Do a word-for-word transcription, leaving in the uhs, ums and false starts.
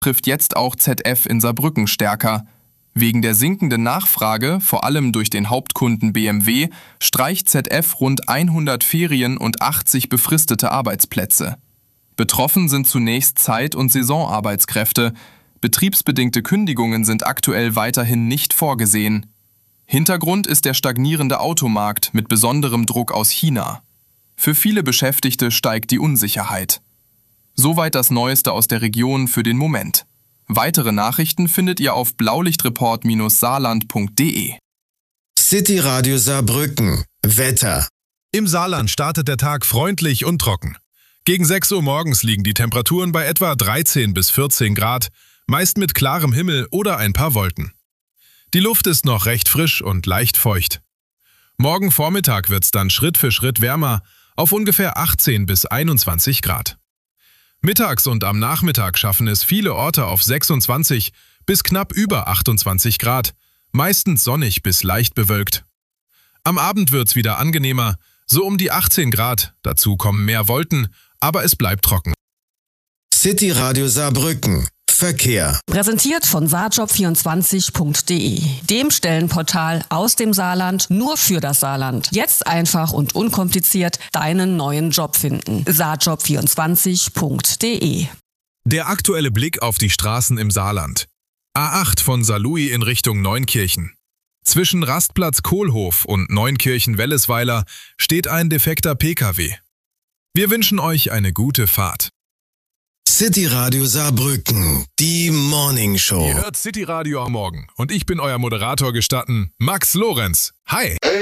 trifft jetzt auch Z F in Saarbrücken stärker. Wegen der sinkenden Nachfrage, vor allem durch den Hauptkunden B M W, streicht Z F rund hundert Ferien- und achtzig befristete Arbeitsplätze. Betroffen sind zunächst Zeit- und Saisonarbeitskräfte. Betriebsbedingte Kündigungen sind aktuell weiterhin nicht vorgesehen. Hintergrund ist der stagnierende Automarkt mit besonderem Druck aus China. Für viele Beschäftigte steigt die Unsicherheit. Soweit das Neueste aus der Region für den Moment. Weitere Nachrichten findet ihr auf blaulichtreport saarland punkt de. City Radio Saarbrücken. Wetter. Im Saarland startet der Tag freundlich und trocken. Gegen sechs Uhr morgens liegen die Temperaturen bei etwa dreizehn bis vierzehn Grad, meist mit klarem Himmel oder ein paar Wolken. Die Luft ist noch recht frisch und leicht feucht. Morgen Vormittag wird's dann Schritt für Schritt wärmer auf ungefähr achtzehn bis einundzwanzig Grad. Mittags und am Nachmittag schaffen es viele Orte auf sechsundzwanzig bis knapp über achtundzwanzig Grad, meistens sonnig bis leicht bewölkt. Am Abend wird's wieder angenehmer, so um die achtzehn Grad, dazu kommen mehr Wolken, aber es bleibt trocken. City Radio Saarbrücken. Verkehr. Präsentiert von saarjob vierundzwanzig punkt de, dem Stellenportal aus dem Saarland nur für das Saarland. Jetzt einfach und unkompliziert deinen neuen Job finden. saarjob vierundzwanzig punkt de. Der aktuelle Blick auf die Straßen im Saarland. A acht von Saarlouis in Richtung Neunkirchen. Zwischen Rastplatz Kohlhof und Neunkirchen-Wellesweiler steht ein defekter P K W. Wir wünschen euch eine gute Fahrt. City Radio Saarbrücken, die Morning Show. Ihr hört City Radio am Morgen und ich bin euer Moderator gestatten, Max Lorenz. Hi!